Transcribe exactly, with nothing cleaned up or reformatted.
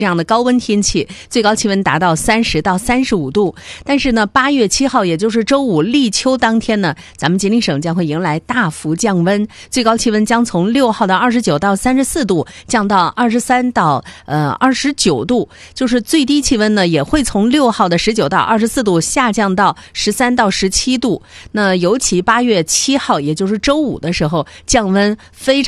这样的高温天气，最高气温达到三十到三十五度。但是呢，八月七号，也就是周五立秋当天呢，咱们吉林省将会迎来大幅降温，最高气温将从六号的二十九到三十四度降到二十三到呃二十九度，就是最低气温呢也会从六号的十九到二十四度下降到十三到十七度。那尤其八月七号，也就是周五的时候，降温非常